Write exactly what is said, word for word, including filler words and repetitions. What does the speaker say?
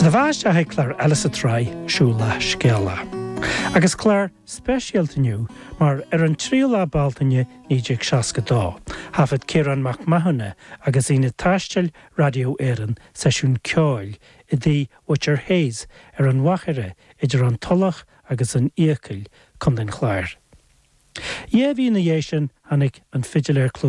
Sa bhaist a heiclar Alice a Try siúla scéala. Agus clár speisialtaniu mar ar an tríola baltaine níidir seasca dá. Hafad Ciarán Mac Mahoney agus ina taistil radio éireann seisiún ceáil i dtí Bhuitir Hayes ar an wachare idir an tolach agus an íocail chun den chláir. Éh hí na dhééis sin hanig an figiléir